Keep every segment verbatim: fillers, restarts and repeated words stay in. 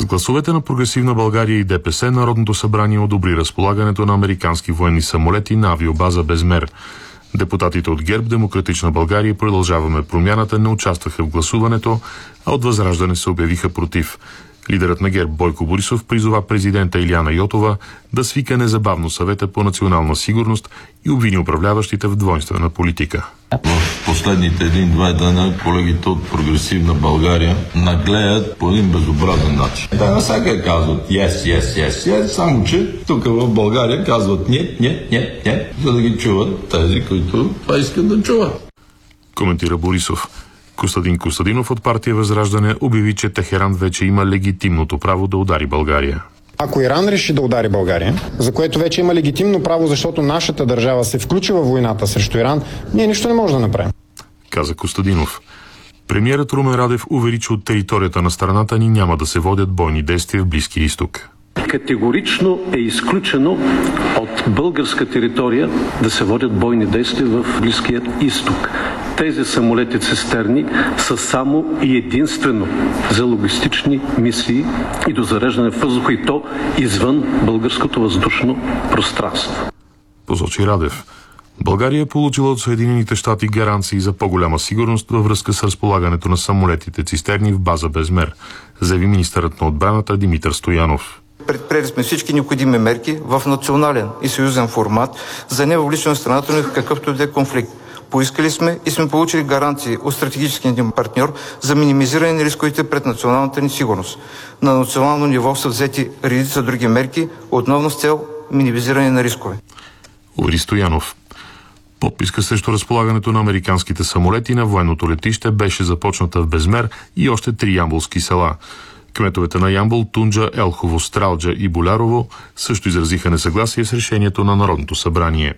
С гласовете на Прогресивна България и ДПС Народното събрание одобри разполагането на американски военни самолети на авиобаза Безмер. Депутатите от ГЕРБ, Демократична България и Продължаваме промяната не участваха в гласуването, а от Възраждане се обявиха против. Лидерът на ГЕРБ Бойко Борисов призова президента Илияна Йотова да свика незабавно съвета по национална сигурност и обвини управляващите в двойствена политика. В последните един-два дена колегите от Прогресивна България наглеят по един безобразен начин. Те навсякъде казват yes, yes, yes, yes, само че тук в България казват нет, нет, нет, нет, за да ги чуват тези, които това искат да чуват. Коментира Борисов. Костадин Костадинов от партия Възраждане обяви, че Техеран вече има легитимното право да удари България. Ако Иран реши да удари България, за което вече има легитимно право, защото нашата държава се включи във войната срещу Иран, ние нищо не може да направим. Каза Костадинов. Премиерът Румен Радев увери, че от територията на страната ни няма да се водят бойни действия в Близкия изток. Категорично е изключено от българска територия да се водят бойни действия в Близкия изток. Тези самолети цистерни са само и единствено за логистични мисии и до зареждане в въздуха, и то извън българското въздушно пространство. Посочи Радев. България е получила от Съединените щати гаранции за по-голяма сигурност във връзка с разполагането на самолетите цистерни в база Безмер, заяви министърът на отбраната Димитър Стоянов. Предприели сме всички необходими мерки в национален и съюзен формат за невъвличане на страната ни в какъвто и да е конфликт. Поискали сме и сме получили гаранции от стратегическия ни партньор за минимизиране на рисковете пред националната ни сигурност. На национално ниво са взети редица други мерки, отново с цел минимизиране на рискове. Увери Стоянов. Подписка срещу разполагането на американските самолети на военното летище беше започната в Безмер и още три ямболски села. Кметовете на Ямбол, Тунджа, Елхово, Стралджа и Болярово също изразиха несъгласие с решението на Народното събрание.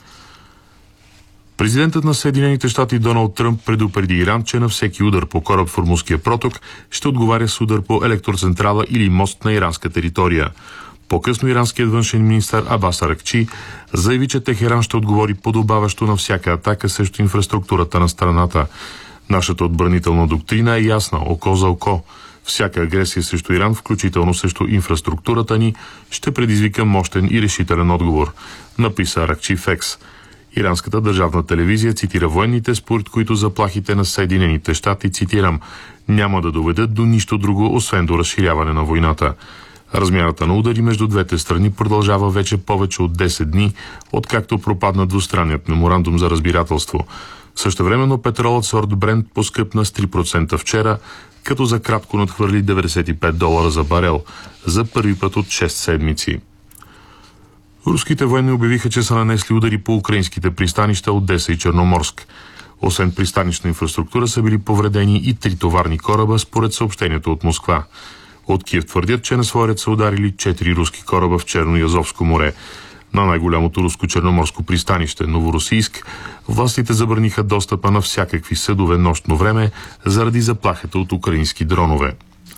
Президентът на Съединените щати Доналд Тръмп предупреди Иран, че на всеки удар по кораб в Ормузския проток ще отговаря с удар по електроцентрала или мост на иранска територия. По-късно иранският външен министър Абас Аракчи заяви, че Техеран ще отговори подобаващо на всяка атака срещу инфраструктурата на страната. Нашата отбранителна доктрина е ясна, око за око. Всяка агресия срещу Иран, включително срещу инфраструктурата ни, ще предизвика мощен и решителен отговор, написа Аракчи в Екс. Иранската държавна телевизия цитира военните, според които заплахите на Съединените щати, цитирам, няма да доведат до нищо друго, освен до разширяване на войната. Размяната на удари между двете страни продължава вече повече от десет дни, откакто пропадна двустранният меморандум за разбирателство. Същевременно петролът сорт Брент поскъпна с три процента вчера, като за кратко надхвърли деветдесет и пет долара за барел, за първи път от шест седмици. Руските военни обявиха, че са нанесли удари по украинските пристанища Одеса и Черноморск. Освен пристанищна инфраструктура са били повредени и три товарни кораба, според съобщението от Москва. От Киев твърдят, че на своя ред са ударили четири руски кораба в Черно и Азовско море. На най-голямото руско черноморско пристанище Новоросийск властите забраниха достъпа на всякакви съдове нощно време заради заплахата от украински дронове.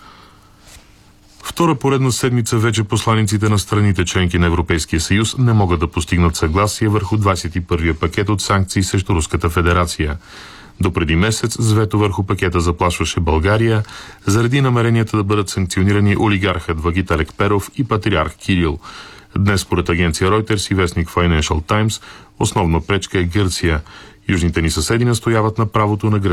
Втора поредна седмица вече посланиците на страните членки на Европейския съюз не могат да постигнат съгласие върху двадесет и първия пакет от санкции срещу Руската федерация. Допреди месец с вето върху пакета заплашваше България заради намеренията да бъдат санкционирани олигархът Вагит Алекперов и патриарх Кирил. Днес, според агенция Reuters и вестник Financial Times, основна пречка е Гърция. Южните ни съседи настояват на правото на